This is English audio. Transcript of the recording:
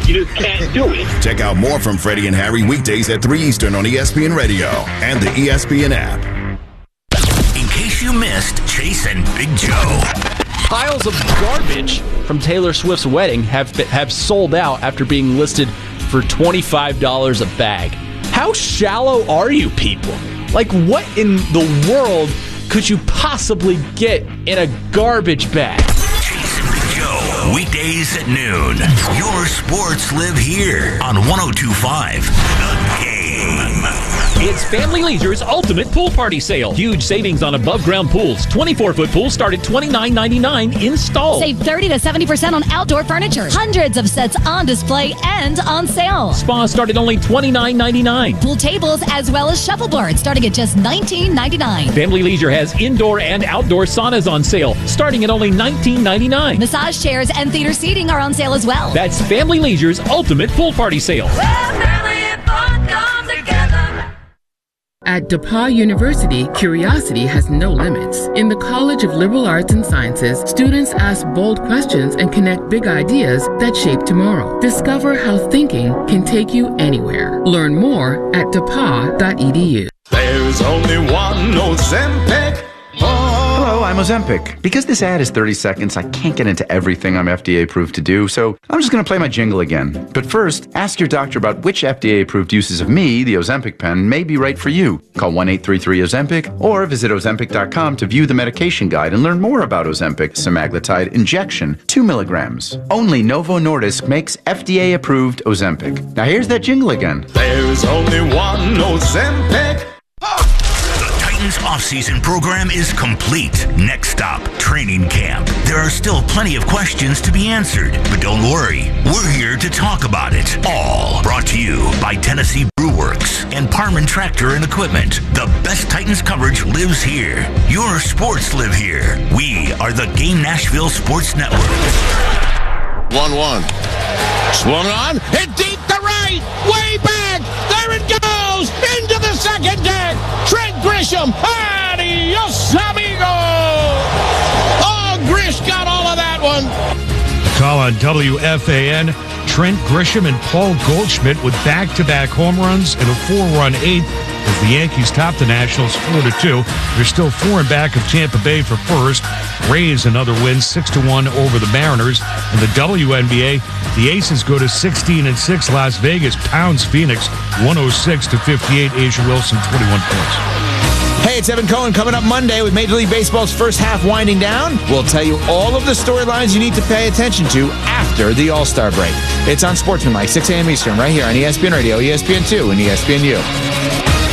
You just can't do it. Check out more from Freddie and Harry weekdays at 3 Eastern on ESPN Radio and the ESPN app. In case you missed Chase and Big Joe. Piles of garbage from Taylor Swift's wedding have sold out after being listed for $25 a bag. How shallow are you people? Like, what in the world could you possibly get in a garbage bag? Chase and Big Joe, weekdays at noon. Your sports live here on 102.5 The Game. It's Family Leisure's Ultimate Pool Party Sale. Huge savings on above-ground pools. 24-foot pools start at $29.99 installed. Save 30 to 70% on outdoor furniture. Hundreds of sets on display and on sale. Spas start at only $29.99. Pool tables as well as shuffleboards starting at just $19.99. Family Leisure has indoor and outdoor saunas on sale starting at only $19.99. Massage chairs and theater seating are on sale as well. That's Family Leisure's Ultimate Pool Party Sale. At DePauw University, curiosity has no limits. In the College of Liberal Arts and Sciences, students ask bold questions and connect big ideas that shape tomorrow. Discover how thinking can take you anywhere. Learn more at depaw.edu. There's only one Ozempic. Hello, I'm Ozempic. Because this ad is 30 seconds, I can't get into everything I'm FDA approved to do, so I'm just going to play my jingle again. But first, ask your doctor about which FDA approved uses of me, the Ozempic pen, may be right for you. Call 1-833-OZEMPIC or visit Ozempic.com to view the medication guide and learn more about Ozempic semaglutide injection, 2 milligrams. Only Novo Nordisk makes FDA approved Ozempic. Now here's that jingle again. There's only one Ozempic. Titans off-season program is complete. Next stop, training camp. There are still plenty of questions to be answered, but don't worry. We're here to talk about it all. Brought to you by Tennessee Brew Works and Parman Tractor and Equipment. The best Titans coverage lives here. Your sports live here. We are the Game Nashville Sports Network. 1-1. Swung on. Hit deep to right. Way back. There it goes. Into the second deck. Trent Grisham. Adios, amigo. Oh, Grish got all of that one. Call on WFAN. Trent Grisham and Paul Goldschmidt with back-to-back home runs and a 4-run eighth as the Yankees top the Nationals 4-2. They're still 4 in back of Tampa Bay for first. Rays another win 6-1 over the Mariners. In the WNBA, the Aces go to 16-6. Las Vegas pounds Phoenix 106-58. Asia Wilson 21 points. Hey, it's Evan Cohen coming up Monday with Major League Baseball's first half winding down. We'll tell you all of the storylines you need to pay attention to after the All-Star break. It's on Sportsmanlike, 6 a.m. Eastern, right here on ESPN Radio, ESPN2, and ESPNU.